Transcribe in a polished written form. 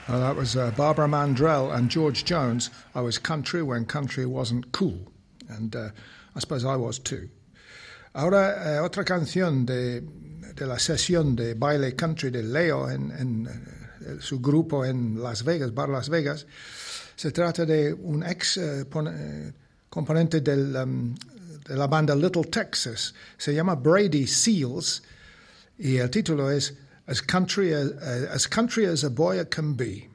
That was Barbara Mandrell and George Jones. I was country when country wasn't cool. And I suppose I was too. Ahora otra canción de la sesión de baile country de Leo en su grupo en Las Vegas, Bar Las Vegas. Se trata de un ex componente de la banda Little Texas. Se llama Brady Seals y el título es As Country as a Boy Can Be.